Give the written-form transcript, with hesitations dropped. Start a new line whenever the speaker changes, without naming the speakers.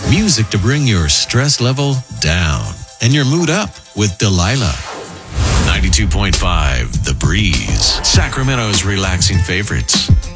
Music to bring your stress level down and your mood up with Delilah. 92.5 The Breeze, Sacramento's relaxing favorites.